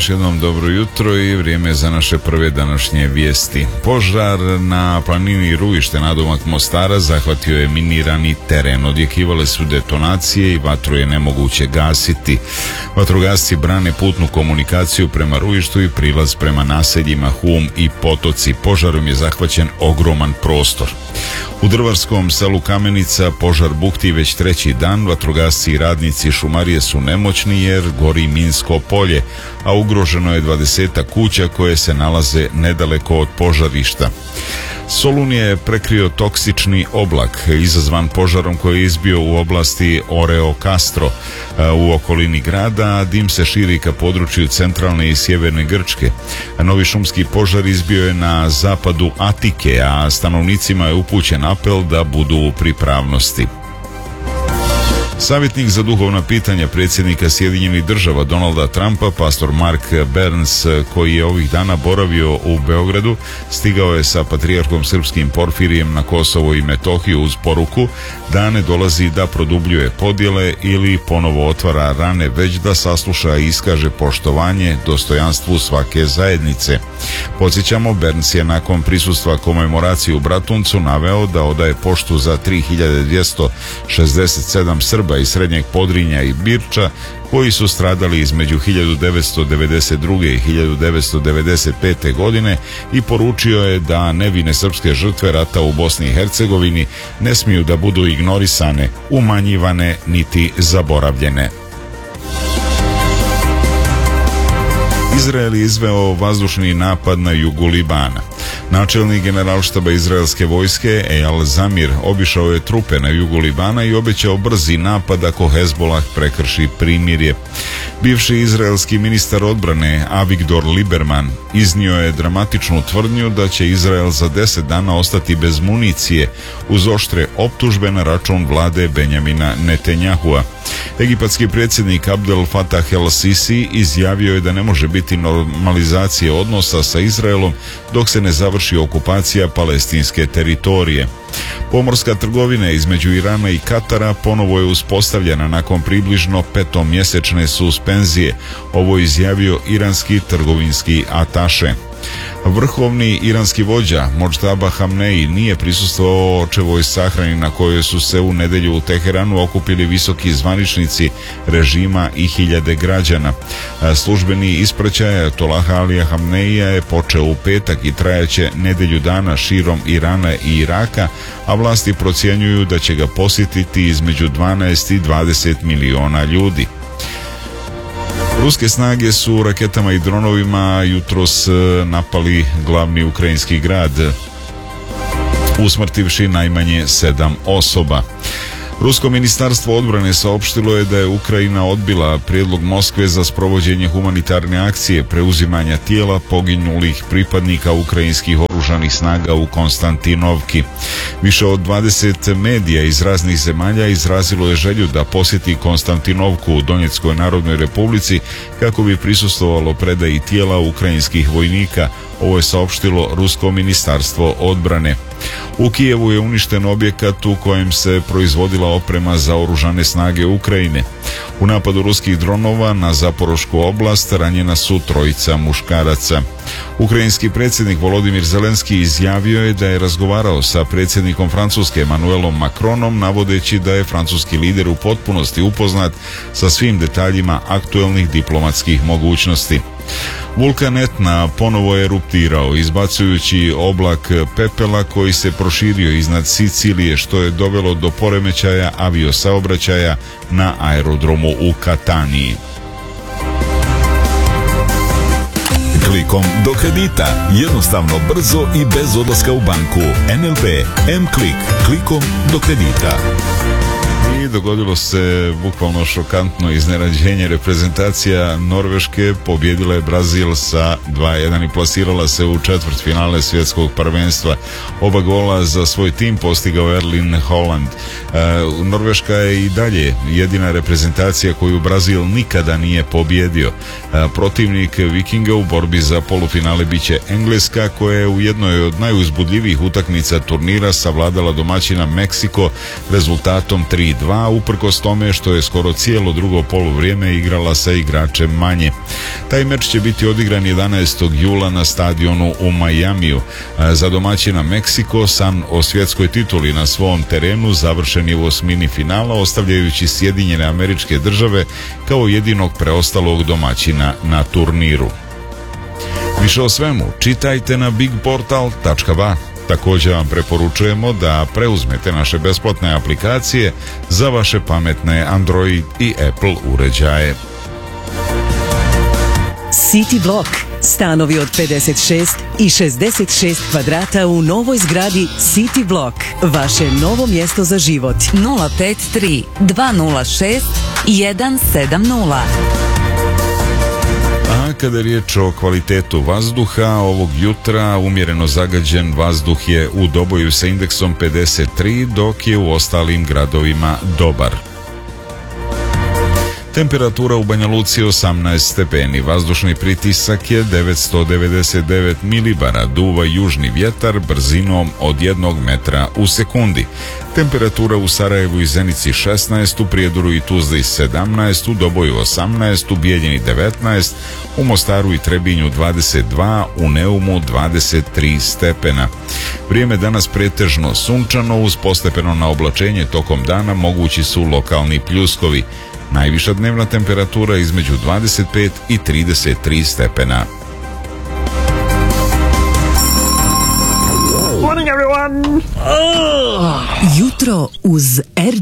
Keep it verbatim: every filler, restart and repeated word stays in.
još jednom dobro jutro i vrijeme za naše prve današnje vijesti. Požar na planini Ruište nadomak Mostara zahvatio je minirani teren. Odjekivale su detonacije i vatru je nemoguće gasiti. Vatrogasci brane putnu komunikaciju prema Ruištu i prilaz prema naseljima Hum i Potoci. Požarom je zahvaćen ogroman prostor. U drvarskom selu Kamenica požar bukti već treći dan. Vatrogasci i radnici šumarije su nemoćni jer gori minsko polje, a ugroženo je dvadesetak kuća koje se nalaze nedaleko od požarišta. Solun je prekrio toksični oblak izazvan požarom koji je izbio u oblasti Oreo Castro u okolini grada, a dim se širi ka području centralne i sjeverne Grčke. Novi šumski požar izbio je na zapadu Atike, a stanovnicima je upućen apel da budu u pripravnosti. Savjetnik za duhovna pitanja predsjednika Sjedinjenih država Donalda Trumpa, pastor Mark Burns, koji je ovih dana boravio u Beogradu, stigao je sa patrijarhom srpskim Porfirijem na Kosovo i Metohiju uz poruku da ne dolazi da produbljuje podjele ili ponovo otvara rane, već da sasluša i iskaže poštovanje dostojanstvu svake zajednice. Podsjećamo, Burns je nakon prisustva komemoraciji u Bratuncu naveo da odaje poštu za tri hiljade dvjesto šezdeset sedam Srba iz Srednjeg Podrinja i Birča koji su stradali između hiljadu devetsto devedeset druge i hiljadu devetsto devedeset pete godine i poručio je da nevine srpske žrtve rata u Bosni i Hercegovini ne smiju da budu ignorisane, umanjivane niti zaboravljene. Izrael je izveo vazdušni napad na jugu Libana. Načelnik generalštaba izraelske vojske Eyal Zamir obišao je trupe na jugu Libana i obećao brzi napad ako Hezbolah prekrši primirje. Bivši izraelski ministar odbrane Avigdor Lieberman iznio je dramatičnu tvrdnju da će Izrael za deset dana ostati bez municije uz oštre optužbe na račun vlade Benjamina Netanjahua. Egipatski predsjednik Abdel Fattah el-Sisi izjavio je da ne može biti normalizacije odnosa sa Izraelom dok se ne završi okupacija palestinske teritorije. Pomorska trgovina između Irana i Katara ponovo je uspostavljena nakon približno petomjesečne suspenzije. Ovo je izjavio iranski trgovinski ataše. Vrhovni iranski vođa Modžtaba Hamneji nije prisustvovao očevoj sahrani na kojoj su se u nedjelju u Teheranu okupili visoki zvaničnici režima i hiljade građana. Službeni ispraćaj ajatolaha Alija Hamneija je počeo u petak i trajaće nedjelju dana širom Irana i Iraka, a vlasti procjenjuju da će ga posjetiti između dvanaest i dvadeset miliona ljudi. Ruske snage su raketama i dronovima jutros napali glavni ukrajinski grad, usmrtivši najmanje sedam osoba. Rusko ministarstvo odbrane saopštilo je da je Ukrajina odbila prijedlog Moskve za sprovođenje humanitarne akcije preuzimanja tijela poginulih pripadnika ukrajinskih oružanih snaga u Konstantinovki. Više od dvadeset medija iz raznih zemalja izrazilo je želju da posjeti Konstantinovku u Donjeckoj Narodnoj Republici kako bi prisustvovalo predaji tijela ukrajinskih vojnika. Ovo je saopštilo Rusko ministarstvo odbrane. U Kijevu je uništen objekat u kojem se proizvodila oprema za oružane snage Ukrajine. U napadu ruskih dronova na Zaporošku oblast ranjena su trojica muškaraca. Ukrajinski predsjednik Volodimir Zelenski izjavio je da je razgovarao sa predsjednikom Francuske Emmanuelom Macronom, navodeći da je francuski lider u potpunosti upoznat sa svim detaljima aktuelnih diplomatskih mogućnosti. Vulkan Etna ponovo je eruptirao, izbacujući oblak pepela koji se proširio iznad Sicilije, što je dovelo do poremećaja aviosaobraćaja na aerodromu u Kataniji. Klikom do kredita, jednostavno, brzo i bez odlaska u banku. N L B M-Klik, klikom do kredita. I dogodilo se bukvalno šokantno iznenađenje. Reprezentacija Norveške pobjedila je Brazil sa dva jedan i plasirala se u četvrtfinale svjetskog prvenstva. Oba gola za svoj tim postigao Erling Haaland. E, Norveška je i dalje jedina reprezentacija koju Brazil nikada nije pobjedio. E, protivnik Vikinga u borbi za polufinale biće Engleska, koja je u jednoj od najuzbudljivijih utakmica turnira savladala domaćina Meksiko rezultatom tri dva. dva, uprkos tome što je skoro cijelo drugo poluvrijeme igrala sa igračem manje. Taj meč će biti odigran jedanaestog jula na stadionu u Majamiju. Za domaćina Meksiko san o svjetskoj tituli na svom terenu završen je u osmini finala, ostavljajući Sjedinjene Američke Države kao jedinog preostalog domaćina na turniru. Više o svemu čitajte na big portal tačka ba. Također vam preporučujemo da preuzmete naše besplatne aplikacije za vaše pametne Android i Apple uređaje. City Block. Stanovi od pedeset šest i šezdeset šest kvadrata u novoj zgradi City Block. Vaše novo mjesto za život. nula pet tri dva nula šest jedan sedam nula. A kada je riječ o kvalitetu vazduha, ovog jutra umjereno zagađen vazduh je u Doboju sa indeksom pedeset tri, dok je u ostalim gradovima dobar. Temperatura u Banja Luci osamnaest stepeni, vazdušni pritisak je devetsto devedeset devet milibara, duva južni vjetar brzinom od jednog metra u sekundi. Temperatura u Sarajevu i Zenici šesnaest, u Prijedoru i Tuzli sedamnaest, u Doboju osamnaest, u Bijeljini devetnaest, u Mostaru i Trebinju dvadeset dva, u Neumu dvadeset tri stepena. Vrijeme danas pretežno sunčano uz postepeno naoblačenje, tokom dana mogući su lokalni pljuskovi. Najviša dnevna temperatura između dvadeset pet i trideset tri stepena. Morning everyone! Jutro uz R